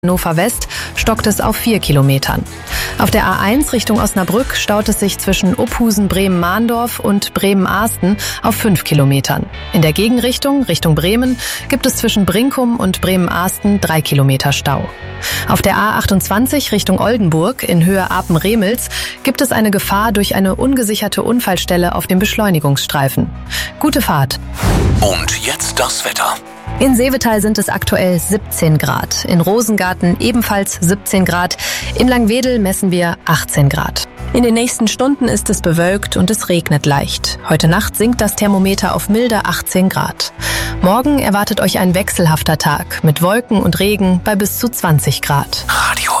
Hannover West stockt es auf 4 Kilometern. Auf der A1 Richtung Osnabrück staut es sich zwischen Ophusen, Bremen-Mahndorf und Bremen-Ahsten auf 5 Kilometern. In der Gegenrichtung, Richtung Bremen, gibt es zwischen Brinkum und Bremen-Ahsten 3 Kilometer Stau. Auf der A28 Richtung Oldenburg in Höhe Apen-Remels gibt es eine Gefahr durch eine ungesicherte Unfallstelle auf dem Beschleunigungsstreifen. Gute Fahrt. Und jetzt das Wetter. In Seevetal sind es aktuell 17 Grad, in Rosengarten ebenfalls 17 Grad, in Langwedel messen wir 18 Grad. In den nächsten Stunden ist es bewölkt und es regnet leicht. Heute Nacht sinkt das Thermometer auf milde 18 Grad. Morgen erwartet euch ein wechselhafter Tag mit Wolken und Regen bei bis zu 20 Grad. Radio